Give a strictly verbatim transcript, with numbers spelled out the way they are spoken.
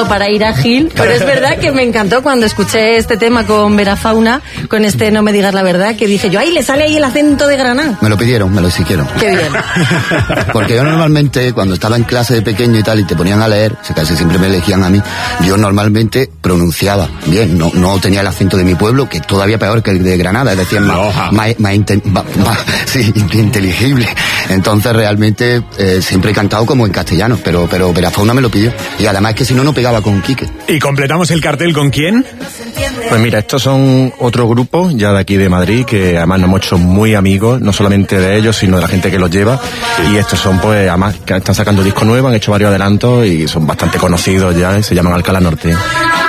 todo para ir a Gil, pero es verdad que me encantó cuando escuché este tema con Vera Fauna, con este No me digas la verdad, que dije yo, ¡ay, le sale ahí el acento de Granada! Me lo pidieron, me lo exigieron. ¡Qué bien! Porque yo normalmente, cuando estaba en clase de pequeño y tal, y te ponían a leer, se casi siempre me elegían a mí, yo normalmente pronunciaba bien, no, no tenía el acento de mi pueblo, que es todavía peor que el de Granada, es decir, más, más, más, inte, más, más sí, inteligible. Entonces realmente eh, siempre he cantado como en castellano, pero, pero Vera Fauna me lo pidió. Y además es que si no, no pegaba con Quique. ¿Y completamos el cartel con quién? Pues mira, estos son otro grupo ya de aquí de Madrid, que además nos hemos hecho muy amigos, no solamente de ellos, sino de la gente que los lleva. Y estos son, pues, además, que están sacando disco nuevo, han hecho varios adelantos y son bastante conocidos ya, se llaman Alcalá Norte.